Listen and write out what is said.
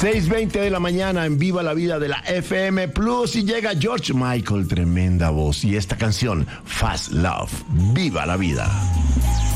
6:20 de la mañana en Viva la Vida de la FM Plus y llega George Michael, tremenda voz, y esta canción, Fast Love, Viva la Vida.